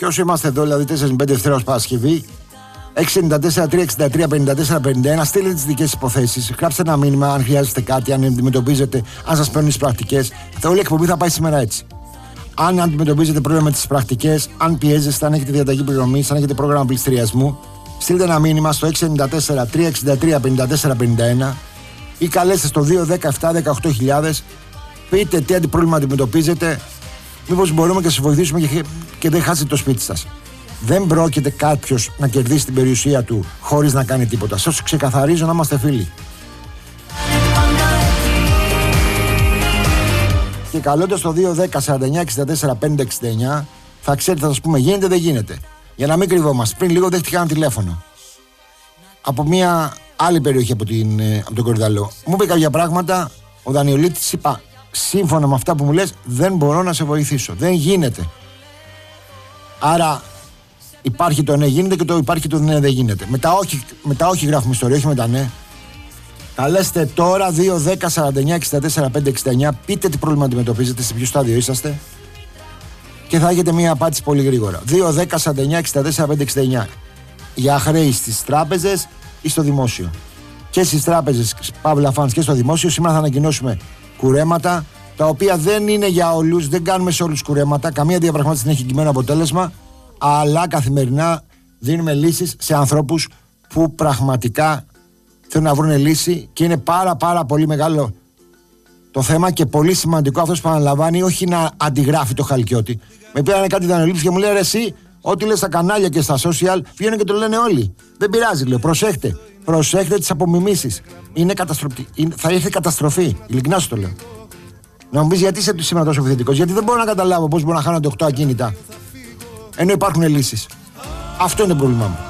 όσο είμαστε εδώ, δηλαδή 4 με 5 Δευτέρα ως Παρασκευή, 694-363-54-51, στείλετε τις δικές υποθέσεις, γράψτε ένα μήνυμα αν χρειάζεστε κάτι, αν αντιμετωπίζετε, αν σας παίρνουν τις πρακτικές. Όλη η εκπομπή θα πάει σήμερα έτσι. Αν αντιμετωπίζετε πρόβλημα με τις πρακτικές, αν πιέζεστε, αν έχετε διαταγή πληρωμής, αν έχετε πρόγραμμα πληστηριασμού, στείλτε ένα μήνυμα στο 694-363-54-51 ή καλέστε στο 217-18.000. Πείτε τι αντιπρόβλημα αντιμετωπίζετε, μήπως μπορούμε και σας βοηθήσουμε και δεν χάσετε το σπίτι σας. Δεν πρόκειται κάποιος να κερδίσει την περιουσία του χωρίς να κάνει τίποτα. Σας ξεκαθαρίζω να είμαστε φίλοι. Και καλώντας το 210-49-64-569 θα ξέρετε, θα σας πούμε γίνεται δεν γίνεται. Για να μην κρυβόμαστε. Πριν λίγο δέχτηκα ένα τηλέφωνο από μια άλλη περιοχή από τον Κορυδαλό. Μου είπε κάποια πράγματα, ο Δανειολίτης, είπα σύμφωνα με αυτά που μου λες δεν μπορώ να σε βοηθήσω. Δεν γίνεται. Άρα υπάρχει το ναι γίνεται και υπάρχει το ναι δεν γίνεται. Μετά όχι γράφουμε ιστορία, όχι μετά ναι. Καλέστε τώρα 210-49-64-569. Πείτε τι πρόβλημα αντιμετωπίζετε, σε ποιο στάδιο είσαστε και θα έχετε μία απάντηση πολύ γρήγορα. 210-49-64-569 για χρέη στις τράπεζες ή στο δημόσιο. Και στις τράπεζες, Παύλα Φανς, και στο δημόσιο. Σήμερα θα ανακοινώσουμε κουρέματα, τα οποία δεν είναι για όλους, δεν κάνουμε σε όλους κουρέματα. Καμία διαπραγμάτευση δεν έχει εγγυημένο αποτέλεσμα, αλλά καθημερινά δίνουμε λύσεις σε ανθρώπους που πραγματικά θέλουν να βρουν λύση και είναι πάρα πολύ μεγάλο το θέμα και πολύ σημαντικό αυτός που αναλαμβάνει, όχι να αντιγράφει το Χαλκιώτη. Με πήρανε κάτι Δανειολίτης και μου λέει ρε εσύ, ό,τι λες στα κανάλια και στα social βγαίνουν και το λένε όλοι. Δεν πειράζει, λέω, προσέχτε τις απομιμήσεις. Θα έρθει καταστροφή, ειλικρινά σου το λέω. Να μου πεις γιατί είσαι σήμερα τόσο επιθετικός, γιατί δεν μπορώ να καταλάβω πώς μπορώ να χάνονται 8 ακίνητα ενώ υπάρχουν λύσεις. Αυτό είναι το πρόβλημά μου.